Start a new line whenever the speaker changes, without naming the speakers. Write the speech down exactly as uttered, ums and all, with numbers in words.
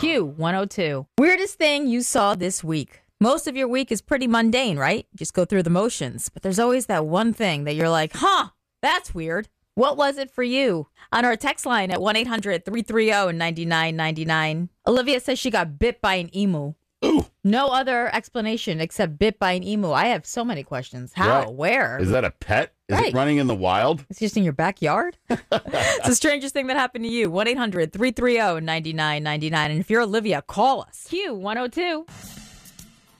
Q one oh two. Weirdest thing you saw this week. Most of your week is pretty mundane, right? Just go through the motions. But there's always that one thing that you're like, huh, that's weird. What was it for you? On our text line at one eight hundred three three zero nine nine nine nine, Olivia says she got bit by an emu.
Ooh.
No other explanation except bit by an emu. I have so many questions. How?
Right.
Where?
Is that a pet? Is
Right.
it running in the wild?
It's just in your backyard? It's the strangest thing that happened to you. one eight hundred three three zero nine nine nine nine. And if you're Olivia, call us. Q one oh two.